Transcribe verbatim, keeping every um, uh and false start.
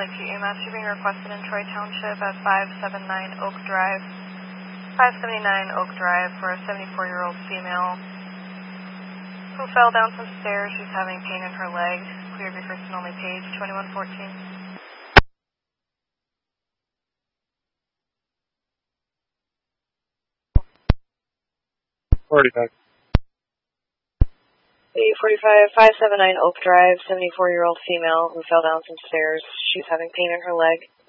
Lakeview E M S. You're being requested in Troy Township at five seventy-nine Oak Drive. five seventy-nine Oak Drive for a seventy-four-year-old female who fell down some stairs. She's having pain in her leg. Clear of your first and only page, twenty-one fourteen. forty-five. eight forty-five, five seventy-nine Oak Drive, seventy-four-year-old female who fell down some stairs. She's having pain in her leg.